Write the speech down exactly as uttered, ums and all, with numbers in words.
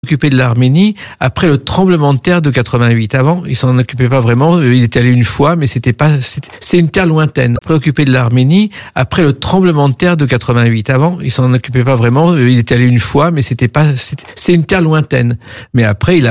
Occupé de l'Arménie après le tremblement de terre de quatre-vingt-huit. Avant, il s'en occupait pas vraiment. Il était allé une fois, mais c'était pas, c'était une terre lointaine. Préoccupé de l'Arménie après le tremblement de terre de quatre-vingt-huit. Avant, il s'en occupait pas vraiment. Il était allé une fois, mais c'était pas, c'était une terre lointaine. Mais après, il a